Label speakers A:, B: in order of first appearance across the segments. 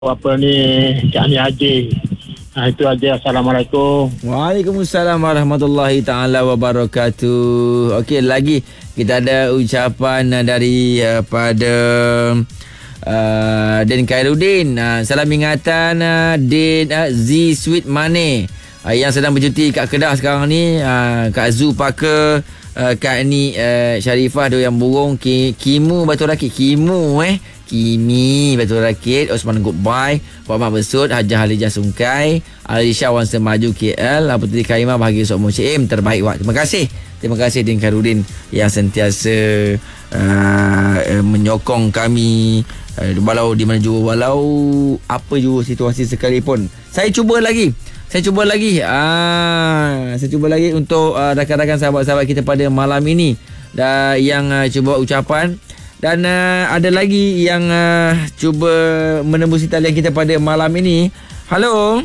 A: apa ni Cik Ani Haji. Itu aja. Assalamualaikum.
B: Waalaikumsalam warahmatullahi taala wabarakatuh. Okey, lagi kita ada ucapan dari pada Din Khairuddin. Salam ingatan Din Z Sweet Money yang sedang bercuti kat Kedah sekarang ni. Kak Zu Parker, Kak Ni Sharifah, dia yang burung Kimu Batu Rakit. Kimi Batu Rakit, Osman Goodbye, Muhammad Besut, Hajah Halijah Sungkai, Alisha Wan Semaju KL, Puteri Karimah Bahagia Sokmo CM, terbaik Wak. Terima kasih Din Khairuddin yang sentiasa menyokong kami walau di mana jua, walau apa jua situasi sekalipun. Saya cuba lagi untuk rakan-rakan sahabat-sahabat kita pada malam ini yang cuba ucapan. Dan ada lagi yang cuba menembus talian kita pada malam ini. Halo.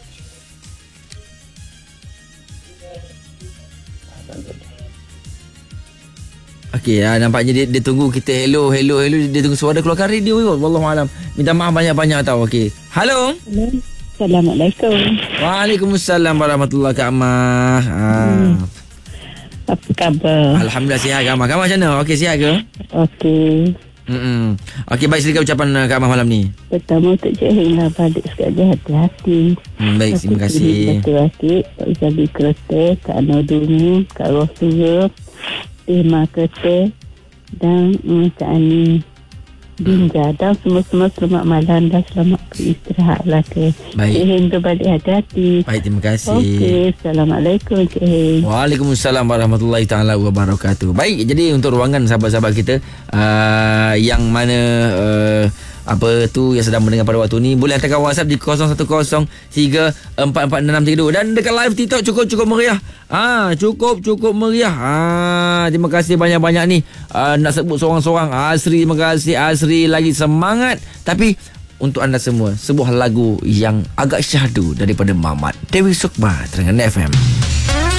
B: Okey, nampaknya dia tunggu kita hello. Dia tunggu suara keluarkan radio kot. Wallahualam. Minta maaf banyak-banyak tau. Okey. Halo.
C: Assalamualaikum.
B: Waalaikumsalam warahmatullahi wabarakatuh.
C: Apa khabar?
B: Alhamdulillah sihat Kak Amah. Kak Amah macam mana? Okey, sihat ke?
C: Okey.
B: Okey, baik, silakan ucapan Kak Amah malam ni.
C: Pertama untuk Cik Heng lah, balik sekali hati-hati.
B: Baik, terima kasih.
C: Hati-hati, Pak Izabi Kereta, Kak Noduni, Kak Rosura, Terima Kereta dan Kak Ani Binja dan semua selamat malam dan selamat beristirahatlah ke.
B: Baik.
C: Cik Heng berbalik hati-hati.
B: Baik, terima kasih.
C: Okey, Assalamualaikum Cik Heng.
B: Waalaikumsalam warahmatullahi taala wabarakatuh. Baik, jadi untuk ruangan sahabat-sahabat kita yang mana yang sedang mendengar pada waktu ni, boleh hantarkan WhatsApp di 0103446632 dan dekat live TikTok cukup meriah. Cukup meriah. Terima kasih banyak-banyak ni. Nak sebut seorang-seorang. Asri, terima kasih Asri, lagi semangat. Tapi untuk anda semua, sebuah lagu yang agak syahdu daripada Mamat Dewi Sukma, Terengganu FM.